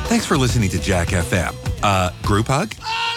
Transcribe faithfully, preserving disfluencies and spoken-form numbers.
Thanks for listening to Jack F M. Uh, group hug?